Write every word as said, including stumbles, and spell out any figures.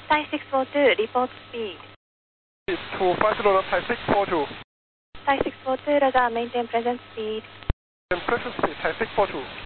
Thai six four two, report speed. two five zero, Thai six four two. Thai six four two, radar, maintain present speed. And present speed, Thai six four two.